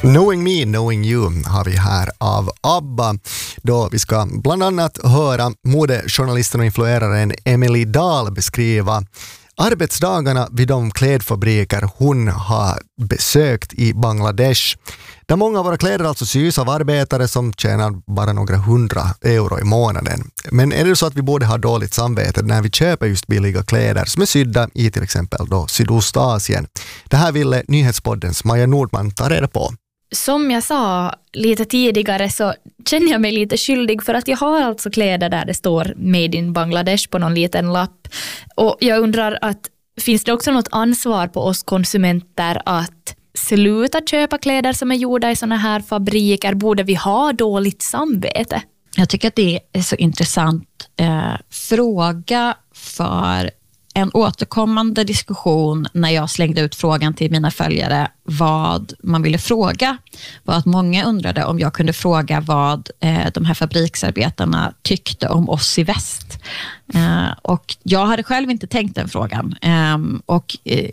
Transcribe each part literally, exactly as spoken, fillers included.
Knowing Me, Knowing You har vi här av ABBA, då vi ska bland annat höra modejournalisten och influeraren Emily Dahl beskriva arbetsdagarna vid de klädfabriker hon har besökt i Bangladesh, där många av våra kläder alltså sys av arbetare som tjänar bara några hundra euro i månaden. Men är det så att vi borde ha dåligt samvete när vi köper just billiga kläder som är sydda i till exempel då Sydostasien? Det här ville Nyhetspoddens Maja Nordman ta reda på. Som jag sa lite tidigare så känner jag mig lite skyldig för att jag har alltså kläder där det står Made in Bangladesh på någon liten lapp. Och jag undrar att finns det också något ansvar på oss konsumenter att sluta köpa kläder som är gjorda i såna här fabriker? Borde vi ha dåligt samvete? Jag tycker att det är så intressant eh, fråga, för en återkommande diskussion när jag slängde ut frågan till mina följare vad man ville fråga var att många undrade om jag kunde fråga vad eh, de här fabriksarbetarna tyckte om oss i väst. Eh, och jag hade själv inte tänkt den frågan. Eh, och eh,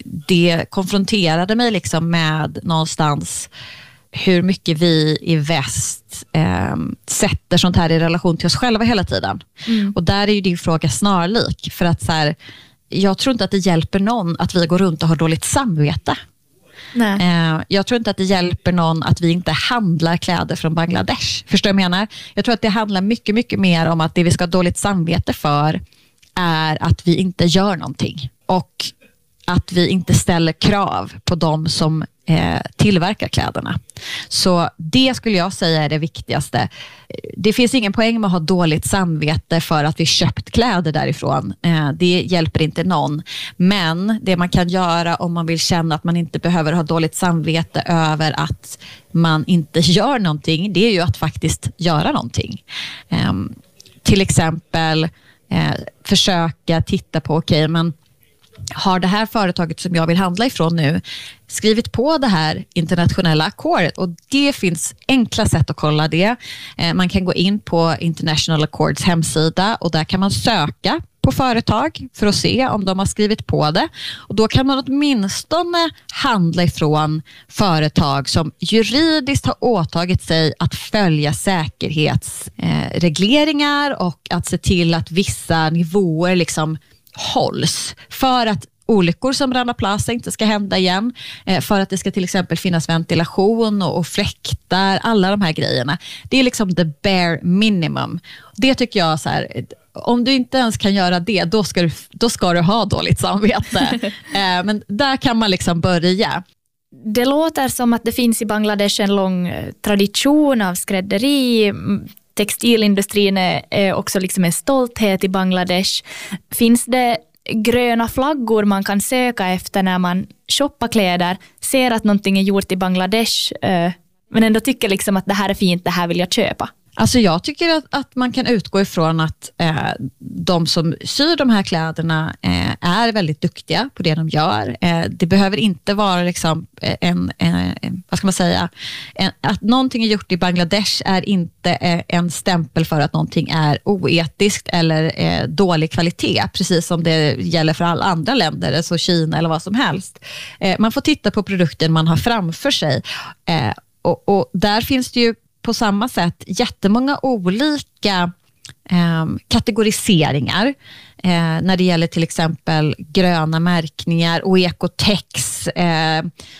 det konfronterade mig liksom med någonstans hur mycket vi i väst eh, sätter sånt här i relation till oss själva hela tiden. Mm. Och där är ju din fråga snarlik. För att så här, jag tror inte att det hjälper någon att vi går runt och har dåligt samvete. Nej. Eh, jag tror inte att det hjälper någon att vi inte handlar kläder från Bangladesh. Förstår jag menar? Jag tror att det handlar mycket, mycket mer om att det vi ska ha dåligt samvete för är att vi inte gör någonting. Och att vi inte ställer krav på dem som eh, tillverkar kläderna. Så det skulle jag säga är det viktigaste. Det finns ingen poäng med att ha dåligt samvete för att vi köpt kläder därifrån. Eh, det hjälper inte någon. Men det man kan göra om man vill känna att man inte behöver ha dåligt samvete över att man inte gör någonting, det är ju att faktiskt göra någonting. Eh, till exempel eh, försöka titta på, okej, okay, men har det här företaget som jag vill handla ifrån nu skrivit på det här internationella ackordet? Och det finns enkla sätt att kolla det. Eh, man kan gå in på International Accords hemsida och där kan man söka på företag för att se om de har skrivit på det. Och då kan man åtminstone handla ifrån företag som juridiskt har åtagit sig att följa säkerhetsregleringar eh, och att se till att vissa nivåer liksom hålls för att olyckor som Rana Plaza inte ska hända igen, för att det ska till exempel finnas ventilation och, och fläktar, alla de här grejerna. Det är liksom the bare minimum. Det tycker jag så här, om du inte ens kan göra det, då ska du, då ska du ha dåligt samvete. Men där kan man liksom börja. Det låter som att det finns i Bangladesh en lång tradition av skrädderi. Textilindustrin är också liksom en stolthet i Bangladesh. Finns det gröna flaggor man kan söka efter när man shoppar kläder, ser att någonting är gjort i Bangladesh men ändå tycker liksom att det här är fint, det här vill jag köpa? Alltså jag tycker att, att man kan utgå ifrån att eh, de som syr de här kläderna eh, är väldigt duktiga på det de gör. Eh, det behöver inte vara liksom en, en, en vad ska man säga, en, att någonting är gjort i Bangladesh är inte eh, en stämpel för att någonting är oetiskt eller eh, dålig kvalitet, precis som det gäller för alla andra länder, alltså Kina eller vad som helst. Eh, man får titta på produkten man har framför sig eh, och, och där finns det ju på samma sätt jättemånga olika eh, kategoriseringar eh, när det gäller till exempel gröna märkningar och ekotex, eh,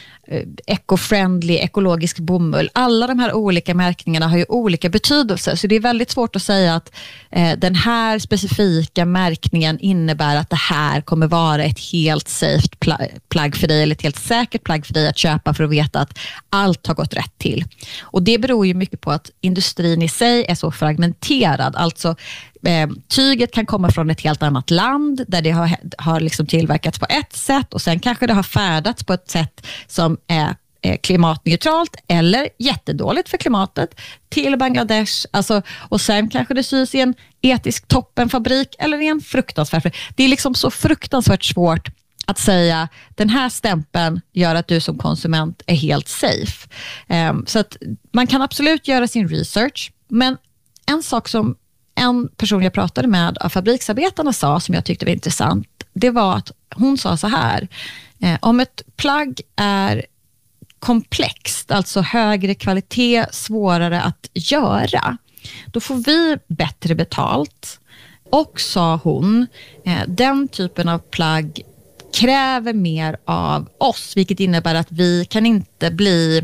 eco-friendly, ekologisk bomull. Alla de här olika märkningarna har ju olika betydelser, så det är väldigt svårt att säga att eh, den här specifika märkningen innebär att det här kommer vara ett helt safe pl- plagg för dig eller ett helt säkert plagg för dig att köpa för att veta att allt har gått rätt till. Och det beror ju mycket på att industrin i sig är så fragmenterad, alltså Eh, tyget kan komma från ett helt annat land där det har, har liksom tillverkats på ett sätt och sen kanske det har färdats på ett sätt som är eh, klimatneutralt eller jättedåligt för klimatet till Bangladesh. Alltså, och sen kanske det sys i en etisk toppenfabrik eller i en fruktansvärd. Det är liksom så fruktansvärt svårt att säga den här stämpeln gör att du som konsument är helt safe. Eh, så att man kan absolut göra sin research, men en sak som en person jag pratade med av fabriksarbetarna sa som jag tyckte var intressant, det var att hon sa så här, eh, om ett plagg är komplext, alltså högre kvalitet, svårare att göra, då får vi bättre betalt. Och sa hon, eh, den typen av plagg kräver mer av oss, vilket innebär att vi kan inte bli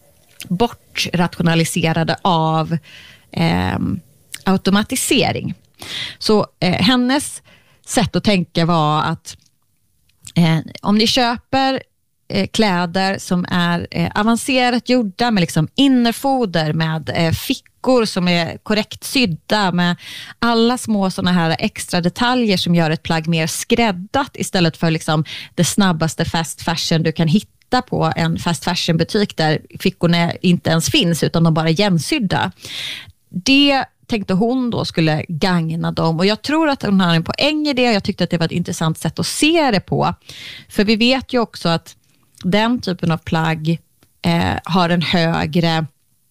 bortrationaliserade av eh, automatisering. Så eh, hennes sätt att tänka var att eh, om ni köper eh, kläder som är eh, avancerat gjorda med liksom innerfoder, med eh, fickor som är korrekt sydda, med alla små såna här extra detaljer som gör ett plagg mer skräddat istället för liksom det snabbaste fast fashion du kan hitta på en fast fashion butik där fickorna inte ens finns utan de bara är jämnsydda. Det tänkte hon då skulle gagna dem, och jag tror att hon har en poäng i det. Jag tyckte att det var ett intressant sätt att se det på, för vi vet ju också att den typen av plagg eh, har en högre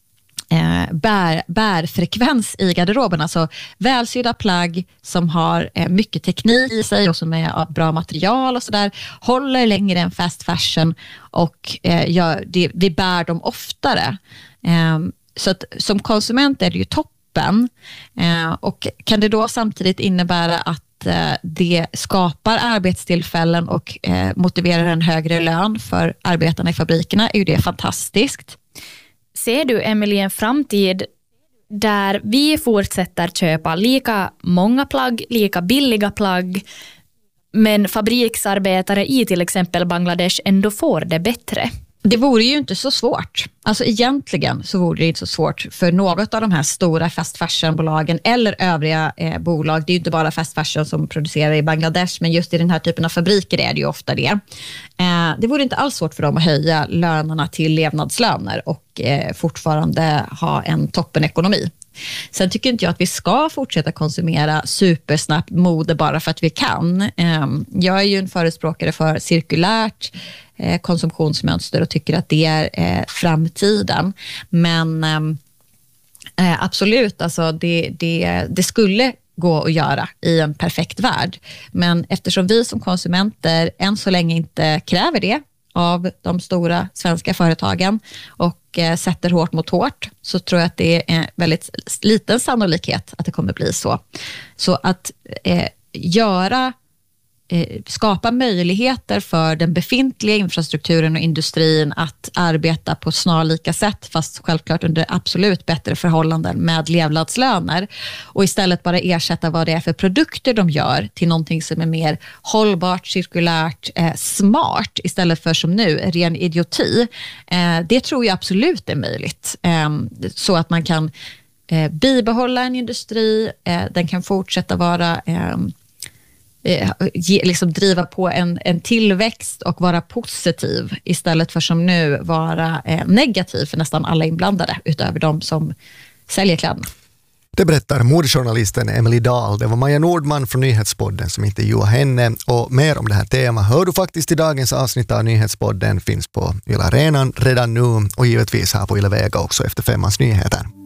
eh, bär, bärfrekvens i garderoben, alltså välsydda plagg som har eh, mycket teknik i sig och som är av bra material och sådär, håller längre än fast fashion, och eh, gör det, vi bär dem oftare. Eh, så att som konsument är det ju topp. Eh, och kan det då samtidigt innebära att eh, det skapar arbetstillfällen och eh, motiverar en högre lön för arbetarna i fabrikerna, är ju det fantastiskt. Ser du, Emily, en framtid där vi fortsätter köpa lika många plagg, lika billiga plagg, men fabriksarbetare i till exempel Bangladesh ändå får det bättre? Det vore ju inte så svårt. Alltså egentligen så vore det inte så svårt för något av de här stora fast fashion-bolagen eller övriga eh, bolag. Det är ju inte bara fast fashion som producerar i Bangladesh, men just i den här typen av fabriker är det ju ofta det. Eh, det vore inte alls svårt för dem att höja lönerna till levnadslöner och eh, fortfarande ha en toppenekonomi. Sen tycker inte jag att vi ska fortsätta konsumera supersnabbt mode bara för att vi kan. Jag är ju en förespråkare för cirkulärt konsumtionsmönster och tycker att det är framtiden. Men absolut, alltså det, det, det skulle gå att göra i en perfekt värld. Men eftersom vi som konsumenter än så länge inte kräver det av de stora svenska företagen och eh, sätter hårt mot hårt, så tror jag att det är väldigt liten sannolikhet att det kommer bli så. Så att eh, göra eh, skapa möjligheter för den befintliga infrastrukturen och industrin att arbeta på snarlika sätt, fast självklart under absolut bättre förhållanden med levnadslöner, och istället bara ersätta vad det är för produkter de gör till någonting som är mer hållbart, cirkulärt, eh, smart, istället för som nu ren idioti. Eh, det tror jag absolut är möjligt. Eh, så att man kan eh, bibehålla en industri, eh, den kan fortsätta vara eh, liksom driva på en, en tillväxt och vara positiv istället för som nu vara eh, negativ för nästan alla inblandade utöver de som säljer kläderna. Det berättar modejournalisten Emily Dahl. Det var Maja Nordman från Nyhetspodden som intervjuade henne, och mer om det här temat hör du faktiskt i dagens avsnitt av Nyhetspodden, finns på Yle Arenan redan nu och givetvis här på Yle Vega också efter femmans nyheter.